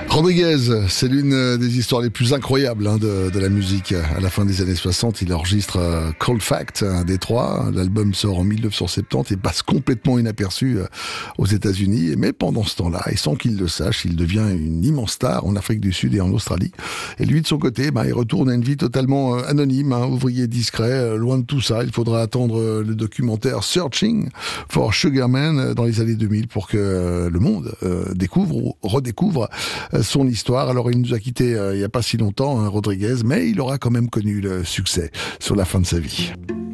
Rodriguez, c'est l'une des histoires les plus incroyables de la musique. À la fin des années 60, il enregistre Cold Fact à Détroit. L'album sort en 1970 et passe complètement inaperçu aux États-Unis. Mais pendant ce temps-là, et sans qu'il le sache, il devient une immense star en Afrique du Sud et en Australie. Et lui, de son côté, il retourne à une vie totalement anonyme, ouvrier discret. Loin de tout ça, il faudra attendre le documentaire Searching for Sugar Man dans les années 2000 pour que le monde découvre ou redécouvre son histoire. Alors il nous a quittés il n'y a pas si longtemps, Rodriguez, mais il aura quand même connu le succès sur la fin de sa vie.